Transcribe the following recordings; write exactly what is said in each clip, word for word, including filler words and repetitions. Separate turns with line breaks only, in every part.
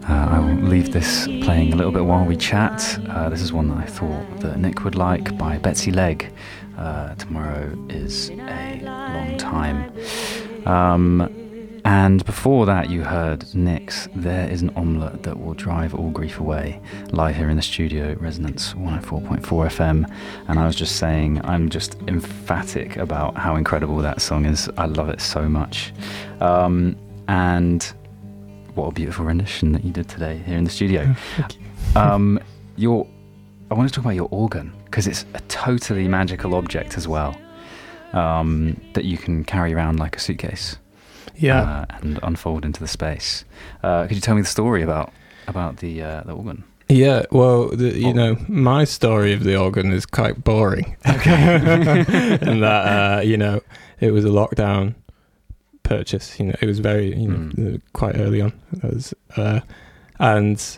Uh, I will leave this playing a little bit while we chat. Uh, this is one that I thought that Nick would like, by Betsy Legg. Uh, Tomorrow is a long time. Um, and before that, you heard Nick's There Is an Omelette That Will Drive All Grief Away, live here in the studio, Resonance one oh four point four F M. And I was just saying, I'm just emphatic about how incredible that song is. I love it so much. Um, and what a beautiful rendition that you did today here in the studio.
Thank you.
um, your, I want to talk about your organ, because it's a totally magical object as well, um, that you can carry around like a suitcase.
Yeah.
Uh, and unfold into the space. Uh, could you tell me the story about about the uh, the organ?
Yeah, well, the, you
Oh.
know, my story of the organ is quite boring.
Okay.
And that, uh, you know, it was a lockdown purchase. You know, it was very, you know,
Mm.
uh, quite early on. It was, uh, and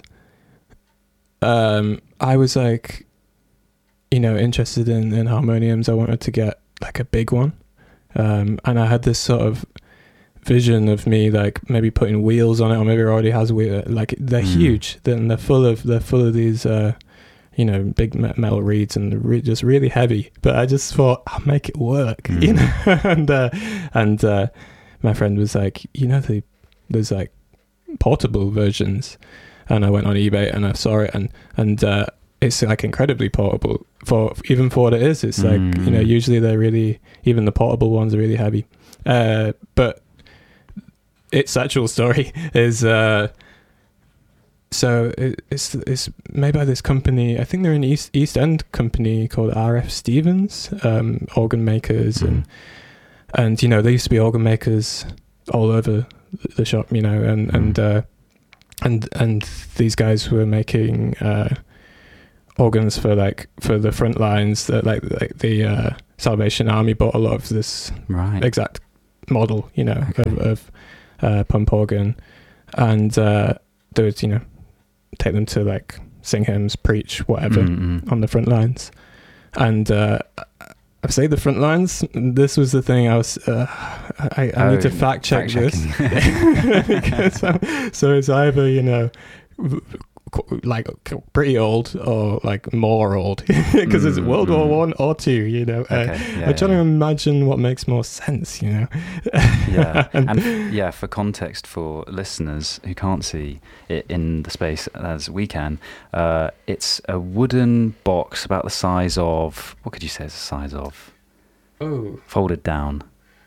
um, I was like, you know, interested in, in harmoniums. I wanted to get like a big one. Um, and I had this sort of vision of me like maybe putting wheels on it, or maybe it already has wheel. Like they're
Mm.
huge. Then they're full of they're full of these, uh, you know, big me- metal reeds, and they're re- just really heavy. But I just thought I'll make it work,
Mm.
you know. and uh, and uh, my friend was like, you know, the, there's like portable versions, and I went on eBay and I saw it, and and uh, it's like incredibly portable for even for what it is. It's like, you know,
Mm.
usually they're really, even the portable ones are really heavy. Uh, but its actual story is uh, so it, it's it's made by this company. I think they're an East East End company called R F Stevens, um, organ makers,
Mm.
and and you know, there used to be organ makers all over the shop, you know, and
Mm.
and uh, and and these guys were making uh, organs for like for the front lines. That like like the uh, Salvation Army bought a lot of this
Right.
exact model, you know,
Okay.
of, of uh, pump organ, and uh, they would, you know, take them to like sing hymns, preach, whatever,
Mm-mm.
on the front lines. And uh, I say the front lines. This was the thing. I was. Uh, I, I
Oh,
need to fact check this.
fact-checking.
Because, um, so it's either, you know, qu- like pretty old or like more old, because it's
Mm,
World War
mm.
One or two. You know. Uh,
Okay, yeah,
I'm trying
yeah.
to imagine what makes more sense. You know.
Yeah,
and,
and yeah, for context for listeners who can't see it in the space as we can, uh, it's a wooden box about the size of, what could you say it's the size of?
oh.
Folded down.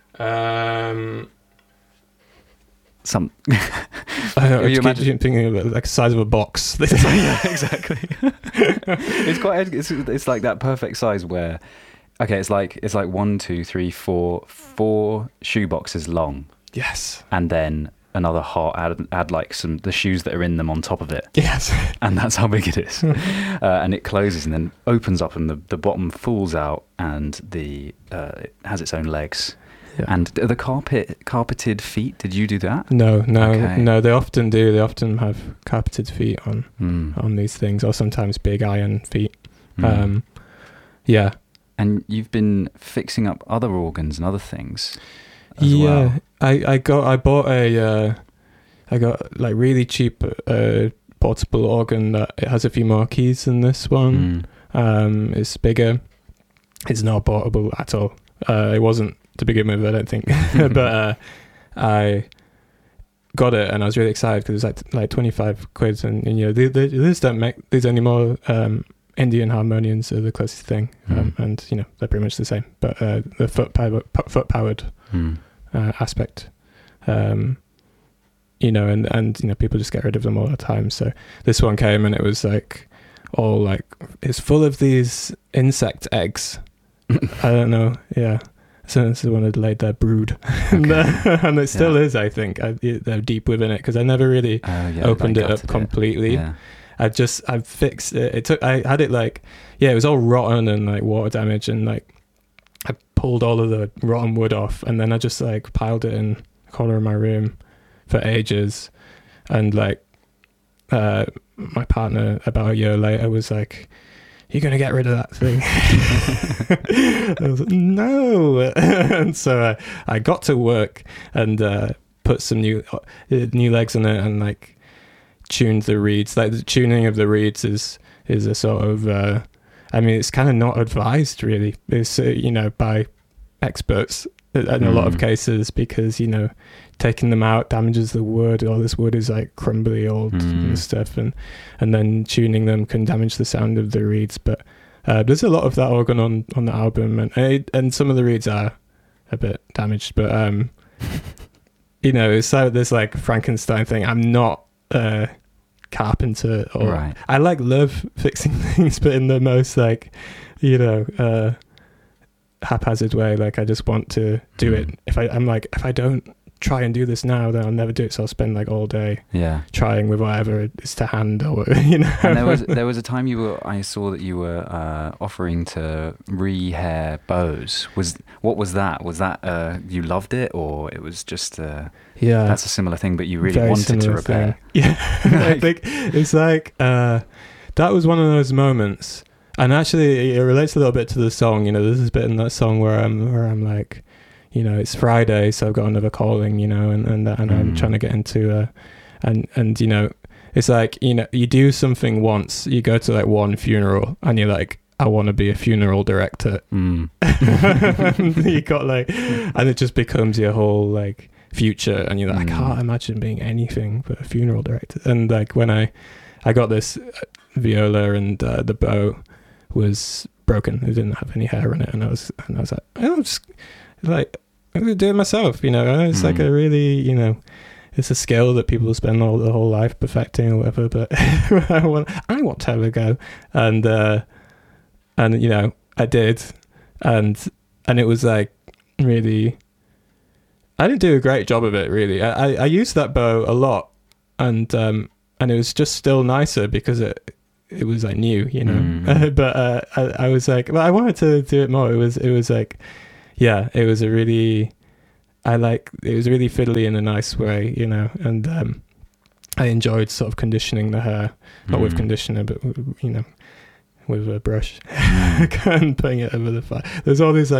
Um.
Some.
I don't know,
You
you
imagine-
thinking of it like the size of a box.
Yeah, exactly. It's quite. It's, it's like that perfect size where, okay, it's like it's like one, two, three, four, four shoe boxes long,
Yes.
and then another heart. Add add like some the shoes that are in them on top of it,
Yes.
and that's how big it is. uh, and it closes and then opens up, and the the bottom falls out, and the uh, it has its own legs.
Yeah.
And the carpet carpeted feet. Did you do that?
No, no,
Okay.
no. They often do. They often have carpeted feet on
Mm.
on these things, or sometimes big iron feet.
Mm.
Um, yeah,
And you've been fixing up other organs and other things as
yeah.
well.
I I got I bought a uh, I got like really cheap uh, portable organ that it has a few more keys than this one.
Mm.
Um, it's bigger. It's not portable at all. Uh, it wasn't to begin with, I don't think. But uh, I got it, and I was really excited because it was like like twenty-five quid, and, and you know, they, they, they just don't make these anymore. Um, Indian harmoniums are the closest thing, um,
Mm.
and you know, they're pretty much the same. But uh, the foot powered foot powered
Mm.
uh, aspect, um, you know, and and you know, people just get rid of them all the time. So this one came, and it was like all like it's full of these insect eggs. I don't know, yeah. So it's the one that laid their brood, and, uh, and it still
Yeah.
is. I think I, it- they're deep within it because I never really
Oh, yeah,
opened
like
it up
gutted
completely.
Yeah.
I just I fixed it. It took I had it like yeah, it was all rotten and like water damage, and like I pulled all of the rotten wood off, and then I just like piled it in the corner of my room for ages, and like uh, my partner about a year later was like, "You're gonna get rid of that thing." I was like, "No," and so uh, I got to work and uh, put some new uh, new legs on it, and like tuned the reeds. Like the tuning of the reeds is is a sort of uh, I mean, it's kind of not advised really. It's uh, you know, by experts in a mm. lot of cases, because you know, taking them out damages the wood. All this wood is like crumbly old mm. and stuff, and and then tuning them can damage the sound of the reeds. But uh, there's a lot of that organ on on the album, and and, and some of the reeds are a bit damaged, but um, you know, it's like this like Frankenstein thing. I'm not a carpenter, or
right.
I like love fixing things, but in the most like, you know, uh, haphazard way. Like I just want to do mm. it. If I, I'm like, if I don't try and do this now, then I'll never do it. So I'll spend like all day
yeah
trying with whatever it's to hand, or you know.
And there was there was a time you were I saw that you were uh, offering to rehair bows. Was what was that? Was that uh, you loved it, or it was just uh,
yeah
that's a similar thing, but you really
Very
wanted to repair?
Thing. Yeah, I think it's like uh, that was one of those moments, and actually it relates a little bit to the song. You know, there's this bit in that song where I'm where I'm like, you know, it's Friday, so I've got another calling, you know, and and, and mm. I'm trying to get into, uh, and and you know, it's like, you know, you do something once, you go to like one funeral, and you're like, I want to be a funeral director. Mm. You got like, and it just becomes your whole like future, and you're like, mm. I can't imagine being anything but a funeral director. And like when I, I got this viola, and uh, the bow was broken, it didn't have any hair on it, and I was, and I was like, I'm just. Like, I'm gonna do it myself, you know. It's mm. like a really, you know, it's a skill that people spend all their whole life perfecting or whatever. But I want, I want to have a go, and uh, and you know, I did, and and it was like really, I didn't do a great job of it, really. I I, I used that bow a lot, and um and it was just still nicer because it it was like new, you know. Mm. But uh, I I was like, well, I wanted to do it more. It was it was like. Yeah, it was a really, I like, it was really fiddly in a nice way, you know, and um, I enjoyed sort of conditioning the hair, not mm. with conditioner, but, you know, with a brush, mm. and putting it over the fire. There's all these like